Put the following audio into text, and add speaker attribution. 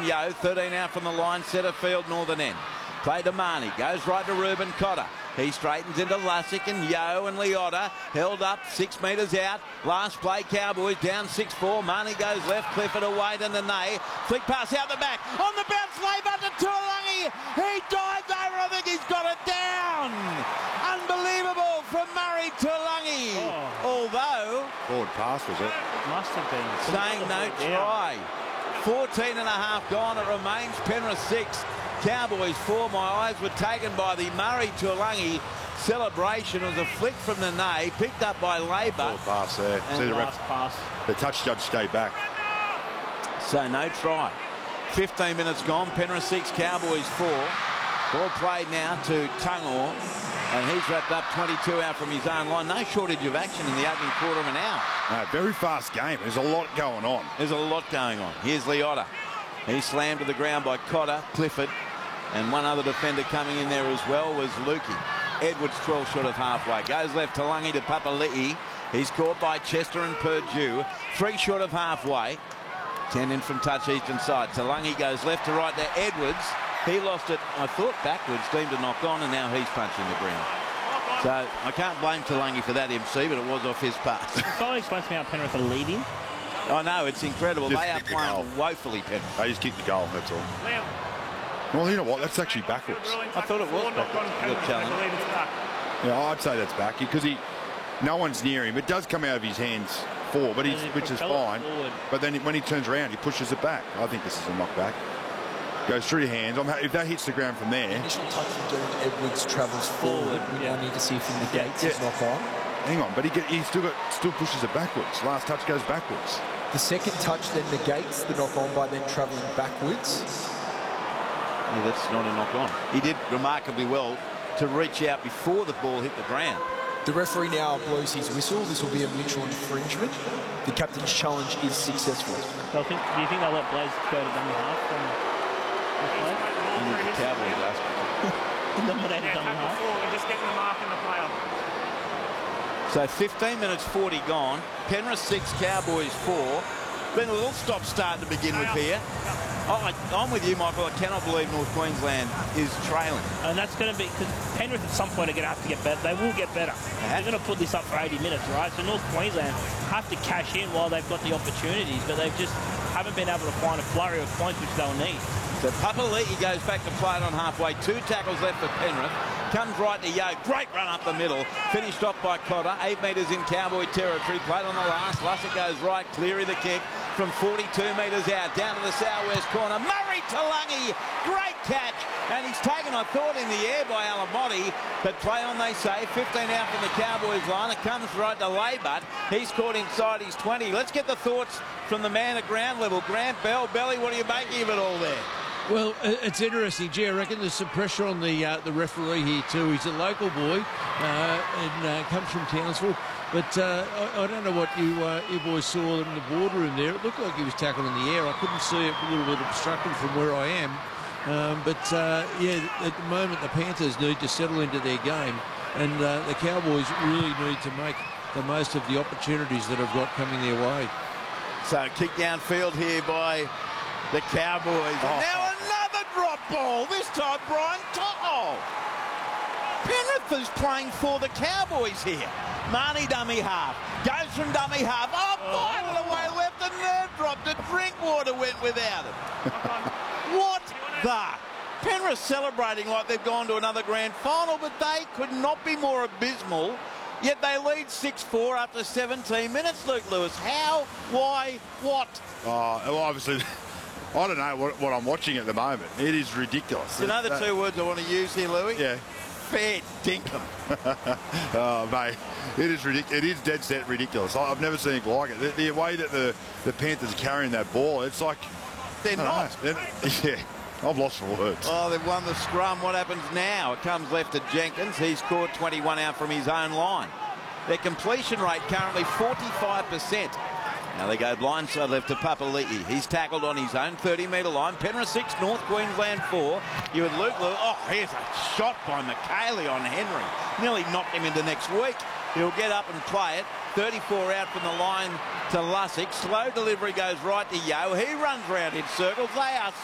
Speaker 1: from Yo. 13 out from the line, centre field, northern end. Play to Marnie, goes right to Ruben Cotter. He straightens into Lussick and Yo and Leota. Held up 6 metres out. Last play, Cowboys down 6-4. Marnie goes left, Clifford away to Nene. Flick pass out the back. On the bounce, Labour to Tuolangi. He dives over. I think he's got it down. Unbelievable from Murray Tuolangi. Although...
Speaker 2: Forward pass, was it?
Speaker 3: Must have been.
Speaker 1: Saying no try. 14 and a half gone. It remains Penrith 6. Cowboys 4. My eyes were taken by the Murray Tuolangi celebration. It was a flick from Nene, picked up by Labour.
Speaker 2: Forward pass there. See the
Speaker 3: Last pass.
Speaker 2: The touch judge stayed back.
Speaker 1: So no try. 15 minutes gone. Penrith 6, Cowboys 4. Ball played now to Tungor, and he's wrapped up 22 out from his own line. No shortage of action in the opening quarter of an hour.
Speaker 2: Very fast game. There's a lot going on.
Speaker 1: There's a lot going on. Here's Leota. He's slammed to the ground by Cotter, Clifford, and one other defender coming in there as well was Lukey. Edwards 12 short of halfway. Goes left to Lungi to Papali'i. He's caught by Chester and Purdue. 3 short of halfway. 10 in from touch eastern side. Talangi goes left to right there. Edwards. He lost it, I thought, backwards, deemed to knock on, and now he's punching the ground. So I can't blame Talangi for that, MC, but it was off his pass.
Speaker 3: Somebody explains to me how Penrith are leading.
Speaker 1: I know, it's incredible.
Speaker 2: Just
Speaker 1: they are
Speaker 2: kick the
Speaker 1: playing
Speaker 2: goal.
Speaker 1: woefully, Penrith.
Speaker 2: They just kicked the goal, that's all. Well, you know what? That's actually backwards.
Speaker 1: I thought it was backwards. Good challenge.
Speaker 2: Yeah, I'd say that's back because no one's near him. It does come out of his hands forward, but which is fine. But then when he turns around, he pushes it back. I think this is a knockback. Goes through your hands. If that hits the ground from there.
Speaker 4: Initial touch from Dylan Edwards travels forward. We now need to see if in the gates is knock on.
Speaker 2: Hang on, but he still pushes it backwards. Last touch goes backwards.
Speaker 4: The second touch then negates the knock on by then travelling backwards.
Speaker 1: Yeah, that's not a knock on. He did remarkably well to reach out before the ball hit the ground.
Speaker 4: The referee now blows his whistle. This will be a mutual infringement. The captain's challenge is successful.
Speaker 3: Do you think they'll let Blaze go to dummy half from the play?
Speaker 1: The Cowboys asked.
Speaker 3: Nominated dummy half.
Speaker 5: Just getting the mark in the player.
Speaker 1: So 15 minutes 40 gone. Penrith 6, Cowboys 4. Been a little stop-start to begin with here. I'm with you, Michael. I cannot believe North Queensland is trailing.
Speaker 3: And that's going to be because Penrith at some point are going to have to get better. They will get better. They're going to put this up for 80 minutes, right? So North Queensland have to cash in while they've got the opportunities, but they've just haven't been able to find a flurry of points which they'll need.
Speaker 1: So Papali'i goes back to play it on halfway. 2 tackles left for Penrith. Comes right to Yo. Great run up the middle. Finished off by Cotter. 8 metres in Cowboy territory. Played on the last. Lussick goes right. Cleary the kick from 42 metres out. Down to the southwest corner. Murray Talangi. Great catch. And he's taken, I thought, in the air by Alamotti. But play on, they say. 15 out from the Cowboys line. It comes right to Labutt. He's caught inside his 20. Let's get the thoughts from the man at ground level. Grant Bell. Belly, what do you make of it all there?
Speaker 6: Well, it's interesting, Gee. I reckon there's some pressure on the referee here too. He's a local boy and comes from Townsville. But I don't know what you boys saw in the boardroom there. It looked like he was tackled in the air. I couldn't see it, a little bit obstructed from where I am. Yeah, at the moment the Panthers need to settle into their game, and the Cowboys really need to make the most of the opportunities that have got coming their way.
Speaker 1: So kick downfield here by the Cowboys. Now another drop ball. This time Brian To'o. Penrith is playing for the Cowboys here. Marnie dummy half. Goes from dummy half. Fired it away left and nerve dropped it. Drinkwater went without it. What the? Penrith celebrating like they've gone to another grand final, but they could not be more abysmal. Yet they lead 6-4 after 17 minutes, Luke Lewis. How? Why? What?
Speaker 2: Well, obviously... I don't know what I'm watching at the moment. It is ridiculous.
Speaker 1: You know the 2 words I want to use here, Louis?
Speaker 2: Yeah.
Speaker 1: Fair dinkum.
Speaker 2: Oh, mate. It is ridiculous. It is dead set ridiculous. I've never seen it like it. The way that the Panthers are carrying that ball, it's like...
Speaker 1: They're not.
Speaker 2: Yeah. I've lost for words.
Speaker 1: Oh, they've won the scrum. What happens now? It comes left to Jenkins. He's scored 21 out from his own line. Their completion rate currently 45%. Now they go blindside left to Papali'i. He's tackled on his own 30-metre line. Penrith 6, North Queensland 4. You had Luke Lewis. Oh, here's a shot by McKaylee on Henry. Nearly knocked him into next week. He'll get up and play it. 34 out from the line to Lussick. Slow delivery goes right to Yo. He runs round in circles. They are